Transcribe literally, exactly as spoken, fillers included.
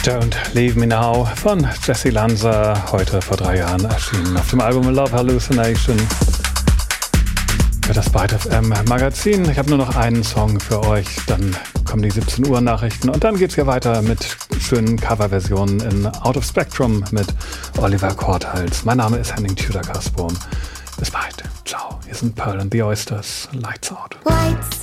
Don't Leave Me Now von Jesse Lanza, heute vor drei Jahren erschienen auf dem Album Love Hallucination für das Byte F M Magazin. Ich habe nur noch einen Song für euch, dann kommen die siebzehn Uhr Nachrichten und dann geht's hier weiter mit schönen Coverversionen in Out of Spectrum mit Oliver Korthals. Mein Name ist Henning Tudor-Kasborn. Bis bald. Ciao. Hier sind Pearl and the Oysters. Lights Out. Lights